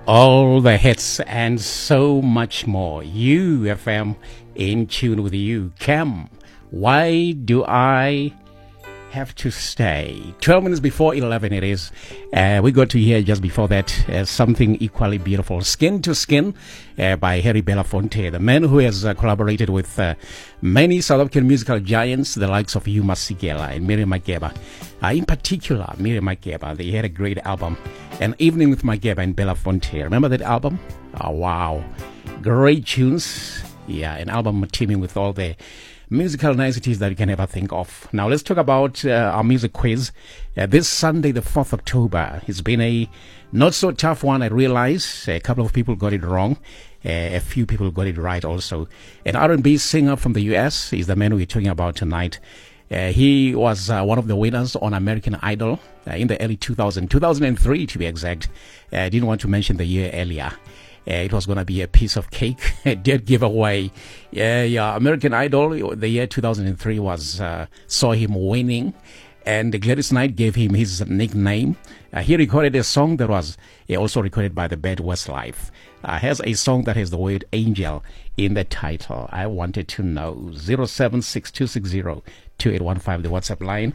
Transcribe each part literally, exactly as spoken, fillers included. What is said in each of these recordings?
All the hits and so much more. U F M in tune with you. Cam, why do I have to stay? twelve minutes before eleven it is. Uh, we got to hear just before that uh, something equally beautiful. Skin to Skin uh, by Harry Belafonte, the man who has uh, collaborated with uh, many South African musical giants, the likes of Hugh Masekela and Miriam Makeba. Uh, in particular, Miriam Makeba, they had a great album, An Evening with Makeba and Belafonte. Remember that album? Oh, wow. Great tunes. Yeah, an album teeming with all the musical niceties that you can ever think of. Now, let's talk about uh, our music quiz. Uh, this Sunday, the fourth of October, it's been a not so tough one, I realize. A couple of people got it wrong. Uh, a few people got it right also. An R and B singer from the U S is the man we're talking about tonight. Uh, he was uh, one of the winners on American Idol uh, in the early two thousands, two thousand three to be exact. Uh, I didn't want to mention the year earlier. Uh, it was going to be a piece of cake, a dead giveaway. Yeah, yeah. American Idol, the year two thousand three was uh, saw him winning, and Gladys Knight gave him his nickname. Uh, he recorded a song that was uh, also recorded by the band Westlife. Uh, has a song that has the word angel in the title. I wanted to know. zero seven six two six zero two eight one five, the WhatsApp line.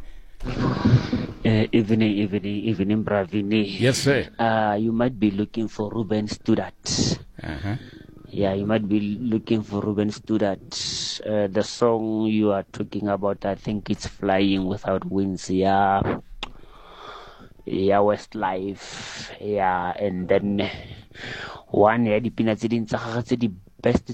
Uh, evening, evening, evening, Bravini. Yes, sir. Uh, you might be looking for Ruben Studat. Uh-huh. Yeah, you might be looking for Ruben Studat. Uh, the song you are talking about, I think it's Flying Without Wings. Yeah. Yeah, Westlife. Yeah, and then one, yeah, the peanuts in the best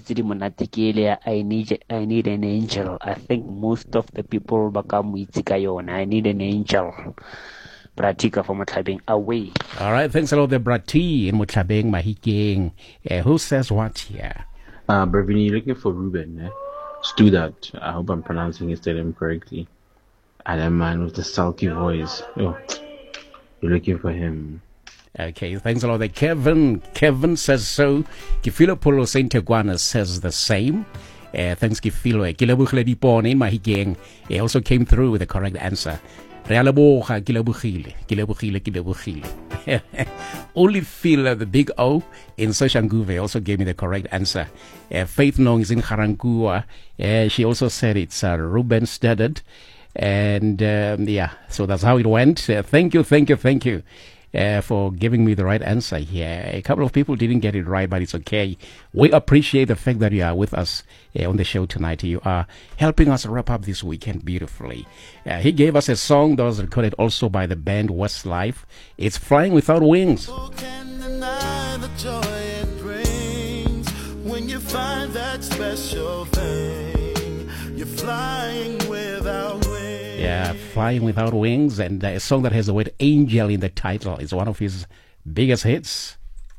I need I need an angel. I think most of the people become Witsikayon. I need an angel. Pratika from Mutlabeng away. All right, thanks a lot, the Brati in Mutlabeng Mahikeng. Uh, who says what here? Uh, Bravini, you're looking for Ruben, eh? Studat. I hope I'm pronouncing his name correctly. And a man with a sulky voice. Oh, you're looking for him. Okay, thanks a lot. Kevin Kevin says so. Kifilo Polo Saint Teguana says the same. Uh, thanks, Kifilo. Kilabukhile Dipone in Mahikeng. He also came through with the correct answer. Realaboha Kilabukhile. Kilabukhile Kilabukhile. Only Phil, the big O in Soshanguve, also gave me the correct answer. Uh, Faith Nong is in Harangua. Uh, she also said it's uh, Ruben Studdard. And um, yeah, so that's how it went. Uh, thank you, thank you, thank you. Uh, for giving me the right answer here. A couple of people didn't get it right, but it's okay. We appreciate the fact that you are with us uh, on the show tonight. You are helping us wrap up this weekend beautifully. Uh, he gave us a song that was recorded also by the band Westlife. It's Flying Without Wings. People can't deny the joy it brings when you find that special thing. You're flying without wings. Yeah, Flying Without Wings, and uh, a song that has the word angel in the title. It's one of his biggest hits.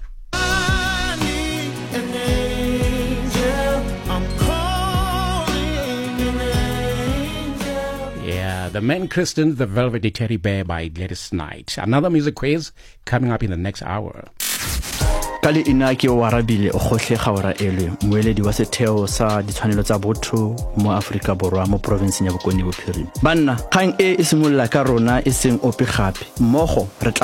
I need an angel. I'm calling an angel. Yeah, the man Kristen, the Velvet Teddy Bear by Gladys Knight. Another music quiz coming up in the next hour. Kali inaki o warabile o khohle khawara elwe moeledi wa setheo sa ditshwanelo tsa botho mo Afrika Borwa mo province ya Bokone Bophirima. Banna khang e isimolla ka rona iseng ope gape mogo re